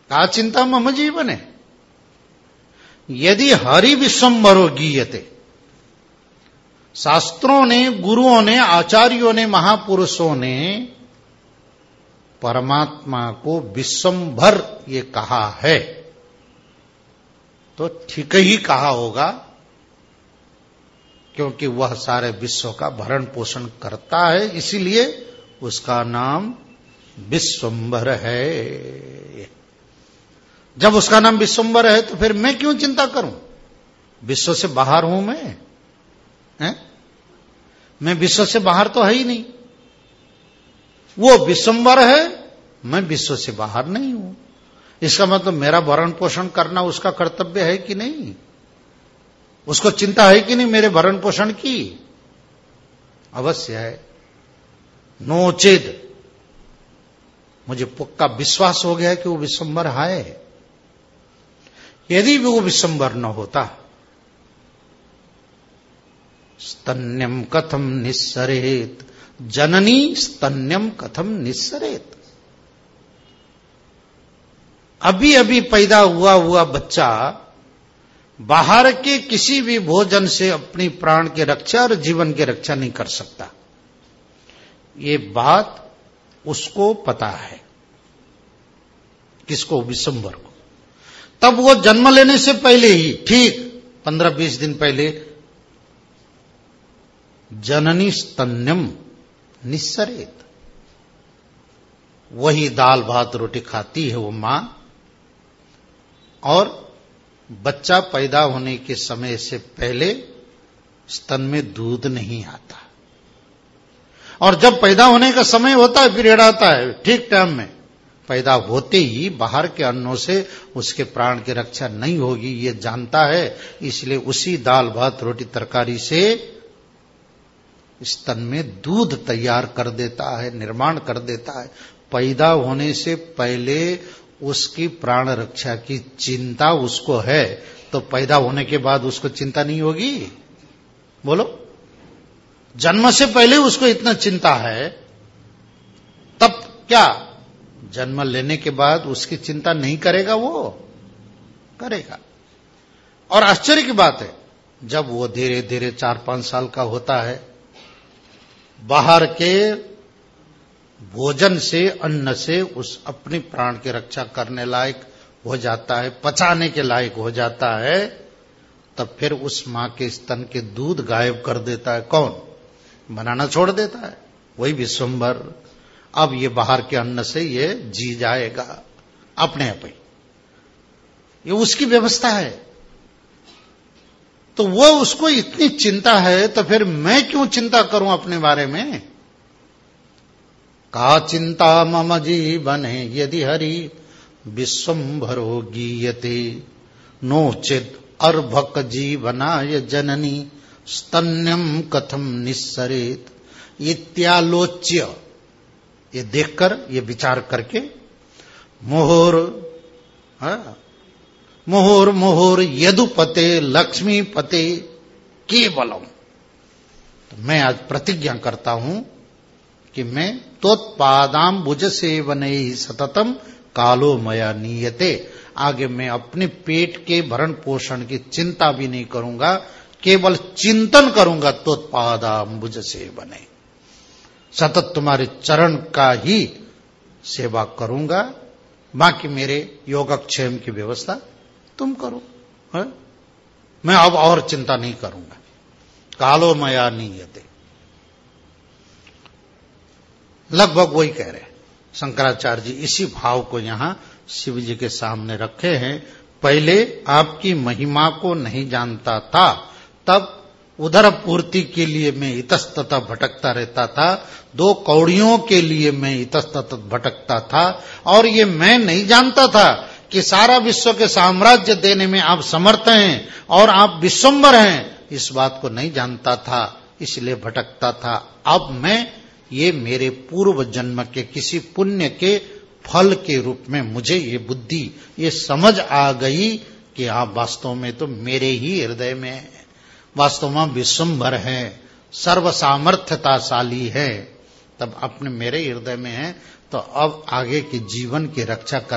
का चिंता मम जीवने, यदि हरि विश्वम्भरो गीयते। शास्त्रों ने, गुरुओं ने, आचार्यों ने, महापुरुषों ने परमात्मा को विश्वम्भर ये कहा है, तो ठीक ही कहा होगा, क्योंकि वह सारे विश्व का भरण पोषण करता है, इसीलिए उसका नाम विश्वम्भर है। जब उसका नाम विश्वम्भर है तो फिर मैं क्यों चिंता करूं? विश्व से बाहर हूं मैं विश्व से बाहर तो है ही नहीं। वो विश्वम्भर है, मैं विश्व से बाहर नहीं हूं। इसका मतलब मेरा भरण पोषण करना उसका कर्तव्य है कि नहीं? उसको चिंता है कि नहीं मेरे भरण पोषण की? अवश्य है। नोचेद, मुझे पक्का विश्वास हो गया कि वो विश्वम्भर है। यदि वो विश्वम्भर न होता, स्तन्यम कथम निस्सरेत, जननी स्तन्यम कथम निस्सरेत। अभी अभी पैदा हुआ बच्चा बाहर के किसी भी भोजन से अपनी प्राण की रक्षा और जीवन की रक्षा नहीं कर सकता। ये बात उसको पता है। किसको? विश्वम्भर को। तब वो जन्म लेने से पहले ही, ठीक 15-20 दिन पहले, जननी स्तन्यम निस्सरेत, वही दाल भात रोटी खाती है वो मां, और बच्चा पैदा होने के समय से पहले स्तन में दूध नहीं आता, और जब पैदा होने का समय होता है, पीरियड आता है, ठीक टाइम में पैदा होते ही बाहर के अन्नों से उसके प्राण की रक्षा नहीं होगी, ये जानता है। इसलिए उसी दाल भात रोटी तरकारी से स्तन में दूध तैयार कर देता है, निर्माण कर देता है। पैदा होने से पहले उसकी प्राण रक्षा की चिंता उसको है, तो पैदा होने के बाद उसको चिंता नहीं होगी? बोलो। जन्म से पहले उसको इतना चिंता है, तब क्या जन्म लेने के बाद उसकी चिंता नहीं करेगा? वो करेगा। और आश्चर्य की बात है, जब वो धीरे धीरे 4-5 साल का होता है, बाहर के भोजन से, अन्न से उस अपनी प्राण की रक्षा करने लायक हो जाता है, पचाने के लायक हो जाता है, तब फिर उस मां के स्तन के दूध गायब कर देता है। कौन? बनाना छोड़ देता है, वही विश्वम्भर। अब ये बाहर के अन्न से ये जी जाएगा अपने आप ही, ये उसकी व्यवस्था है। तो वो उसको इतनी चिंता है, तो फिर मैं क्यों चिंता करूं अपने बारे में? का चिंता मम जीवने यदि हरि विश्वम्भरो गीयते, नोचित अर्भक जीवनाय जननी स्तन्यम कथम निस्सरेत। इत्यालोच्य, ये देखकर, ये विचार करके, मुहुर यदुपते लक्ष्मीपते केवलम, तो मैं आज प्रतिज्ञा करता हूं कि मैं त्वत्पादाम्बुज सेवने सततम कालो मया नीयते। आगे मैं अपने पेट के भरण पोषण की चिंता भी नहीं करूंगा, केवल चिंतन करूंगा त्वत्पादाम्बुज सेवने, सतत तुम्हारे चरण का ही सेवा करूंगा। बाकी मेरे योगक्षेम की व्यवस्था तुम करो, है? मैं अब और चिंता नहीं करूंगा। कालो मया नीयते, लगभग वही कह रहे शंकराचार्य जी। इसी भाव को यहां शिव जी के सामने रखे हैं। पहले आपकी महिमा को नहीं जानता था, तब उदर पूर्ति के लिए मैं इतस्ततः भटकता रहता था, 2 कौड़ियों के लिए मैं इतस्ततः भटकता था, और ये मैं नहीं जानता था कि सारा विश्व के साम्राज्य देने में आप समर्थ हैं और आप विश्वम्भर हैं। इस बात को नहीं जानता था, इसलिए भटकता था। अब मैं, ये मेरे पूर्व जन्म के किसी पुण्य के फल के रूप में मुझे ये बुद्धि, ये समझ आ गई कि आप वास्तव में तो मेरे ही हृदय में है, वास्तव में विश्वम्भर है, सर्व सामर्थ्यताशाली है, तब अपने मेरे हृदय में है। तो अब आगे के जीवन की रक्षा कर